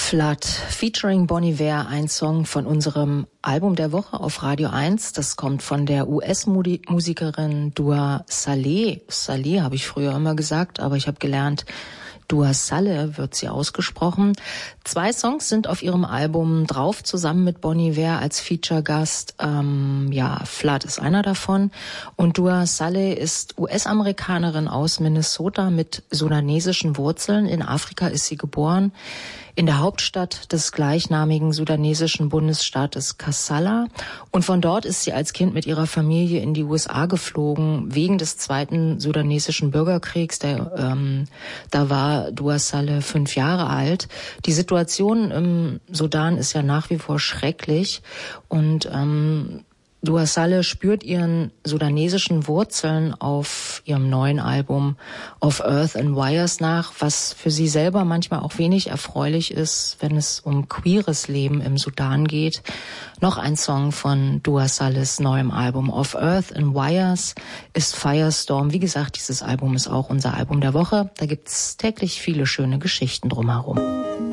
Flood featuring Bon Iver, ein Song von unserem Album der Woche auf Radio 1. Das kommt von der US-Musikerin Dua Saleh. Saleh habe ich früher immer gesagt, aber ich habe gelernt, Dua Saleh wird sie ausgesprochen. 2 Songs sind auf ihrem Album drauf, zusammen mit Bon Iver als Feature-Gast. Flood ist einer davon. Und Dua Saleh ist US-Amerikanerin aus Minnesota mit sudanesischen Wurzeln. In Afrika ist sie geboren, in der Hauptstadt des gleichnamigen sudanesischen Bundesstaates Kassala. Und von dort ist sie als Kind mit ihrer Familie in die USA geflogen, wegen des zweiten sudanesischen Bürgerkriegs. Da war Dua Saleh 5 Jahre alt. Die Situation im Sudan ist ja nach wie vor schrecklich. Und Dua Saleh spürt ihren sudanesischen Wurzeln auf ihrem neuen Album Of Earth and Wires nach, was für sie selber manchmal auch wenig erfreulich ist, wenn es um queeres Leben im Sudan geht. Noch ein Song von Dua Salehs neuem Album Of Earth and Wires ist Firestorm. Wie gesagt, dieses Album ist auch unser Album der Woche. Da gibt's täglich viele schöne Geschichten drumherum.